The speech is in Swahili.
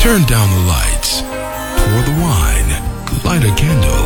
Turn down the lights, pour the wine, light a candle,